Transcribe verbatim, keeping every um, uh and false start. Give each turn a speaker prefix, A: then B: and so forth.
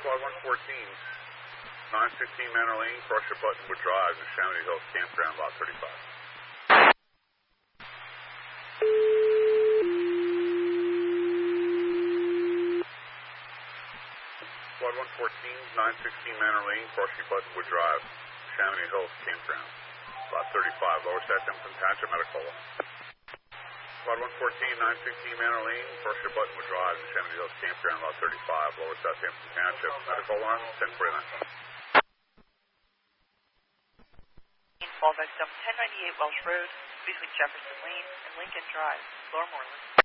A: Squad one fourteen, nine fifteen Manor Lane, Crusher Buttonwood Drive, in Chamonix Hills Campground, lot thirty-five. Squad one fourteen, nine sixteen Manor Lane, Crusher Buttonwood Drive, Chamonix Hills Campground, lot thirty-five, lower Southampton Township, Medical. Squad one fourteen, nine sixteen Manor Lane, Crusher Buttonwood Drive, Chamonix Hills Campground, lot thirty-five, lower Southampton Township, Medical one, ten forty-nine.
B: Fallback dump ten ninety-eight Welsh Road, between Jefferson Lane and Lincoln Drive, Lower Moreland.